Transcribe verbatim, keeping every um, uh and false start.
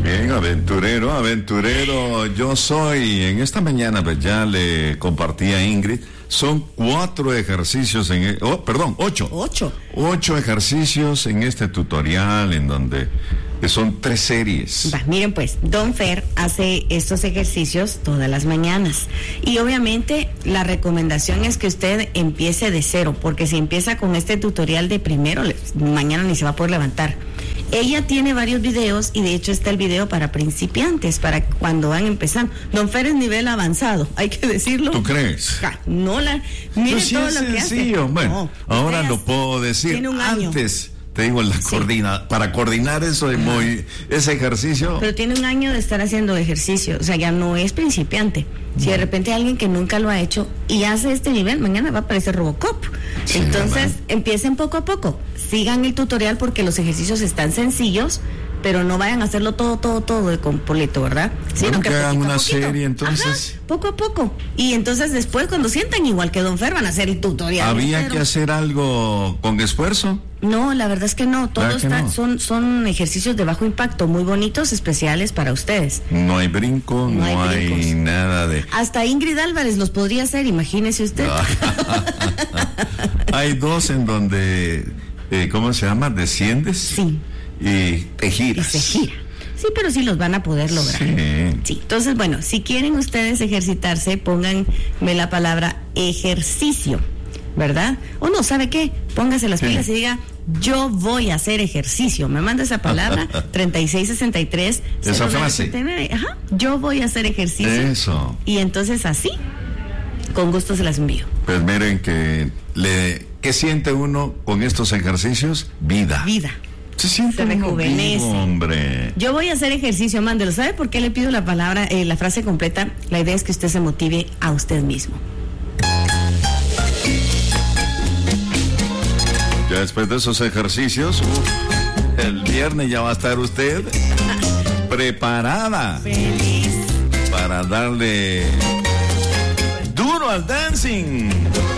Bien, aventurero, aventurero, yo soy. En esta mañana pues ya le compartí a Ingrid, son cuatro ejercicios en, oh, perdón, ocho. Ocho. Ocho ejercicios en este tutorial en donde son tres series. Va, miren pues, Don Fer hace estos ejercicios todas las mañanas y obviamente la recomendación es que usted empiece de cero, porque si empieza con este tutorial de primero, mañana ni se va a poder levantar. Ella tiene varios videos y de hecho está el video para principiantes, para cuando van empezando. Don Fer es nivel avanzado, hay que decirlo. ¿Tú crees? Ja, no la, mire pues sí todo es lo que sencillo. hace. Bueno, no, ahora usted lo puedo decir. Tiene un año. Antes, te digo, la Sí. coordina, para coordinar eso es muy, ese ejercicio. Pero tiene un año de estar haciendo ejercicio, o sea, ya no es principiante. Si de repente hay alguien que nunca lo ha hecho y hace este nivel, mañana va a aparecer Robocop. Sí, Entonces, mamá. empiecen poco a poco. Sigan el tutorial porque los ejercicios están sencillos, pero no vayan a hacerlo todo, todo, todo de completo, ¿verdad? Bueno, que hagan poquito a una poquito. serie, entonces. Ajá, poco a poco. Y entonces después, cuando sientan igual que Don Fer, van a hacer el tutorial. ¿Había entero. que hacer algo con esfuerzo? No, la verdad es que no. Todo ¿Verdad que está, no? son, son ejercicios de bajo impacto, muy bonitos, especiales para ustedes. No hay brinco, no, No hay hay, brincos. nada de... Hasta Ingrid Álvarez los podría hacer, imagínese usted. Hay dos en donde, eh, ¿cómo se llama? Desciendes. Sí. Y te Y giras. se gira. Sí, pero sí los van a poder lograr. Sí. Sí, entonces, bueno, si quieren ustedes ejercitarse, pónganme la palabra ejercicio, ¿verdad? O no, ¿sabe qué? Póngase las Sí. pilas y diga, yo voy a hacer ejercicio. Me manda esa palabra, treinta y seis sesenta y tres. Esa frase. Ajá, yo voy a hacer ejercicio. Eso. Y entonces así, con gusto se las envío. Pues miren que le, ¿qué siente uno con estos ejercicios? Vida. Vida. Se siente Se uno rejuvenece. vivo, hombre. Yo voy a hacer ejercicio, mándelo. ¿Sabe por qué le pido la palabra, eh, la frase completa? La idea es que usted se motive a usted mismo. Ya después de esos ejercicios, uf, el viernes ya va a estar usted preparada Feliz. para darle duro al dancing.